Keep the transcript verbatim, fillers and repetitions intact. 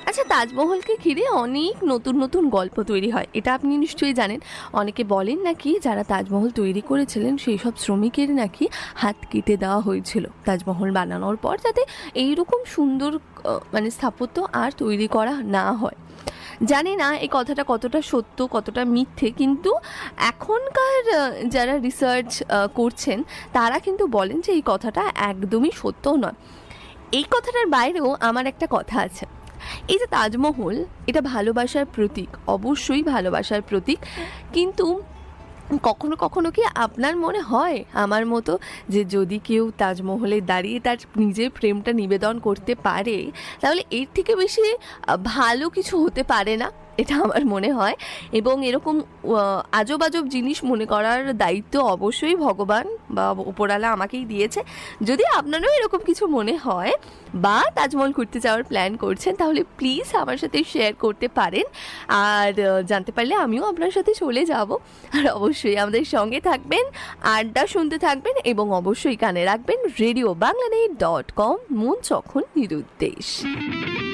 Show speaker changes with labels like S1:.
S1: আচ্ছা, তাজমহলকে ঘিরে অনেক নতুন নতুন গল্প তৈরি হয়, এটা আপনি নিশ্চয়ই জানেন। অনেকে বলেন নাকি যারা তাজমহল তৈরি করেছিলেন সেই সব শ্রমিকের নাকি হাত কেটে দেওয়া হয়েছিল তাজমহল বানানোর পর, যাতে এইরকম সুন্দর আহ, মানে স্থাপত্য আর তৈরি করা না হয়। জানি না এই কথাটা কতটা সত্য কতটা মিথ্যে, কিন্তু এখনকার আহ, যারা রিসার্চ করছেন তারা কিন্তু বলেন যে এই কথাটা একদমই সত্য নয়। এই কথাটার বাইরেও আমার একটা কথা আছে। এই যে তাজমহল, এটা ভালোবাসার প্রতীক, অবশ্যই ভালোবাসার প্রতীক, কিন্তু কখনো কখনো কি আপনার মনে হয় আমার মতো যে যদি কেউ তাজমহলে দাঁড়িয়ে তার নিজের প্রেমটা নিবেদন করতে পারে, তাহলে এর থেকে বেশি আহ, ভালো কিছু হতে পারে না? এটা আমার মনে হয়। এবং এরকম আহ, আজব আজব জিনিস মনে করার দায়িত্ব অবশ্যই ভগবান বা উপরওয়ালা আমাকেই দিয়েছে। যদি আপনারও এরকম কিছু মনে হয় বা তাজমহল ঘুরতে যাওয়ার প্ল্যান করছেন, তাহলে প্লিজ আমার সাথে শেয়ার করতে পারেন। আর আহ, জানতে পারলে আমিও আপনার সাথে চলে যাব। আর অবশ্যই আমাদের সঙ্গে থাকবেন, আড্ডা শুনতে থাকবেন, এবং অবশ্যই কানে রাখবেন রেডিও বাংলাদেশ ডট কম, মন যখন নিরুদ্দেশ।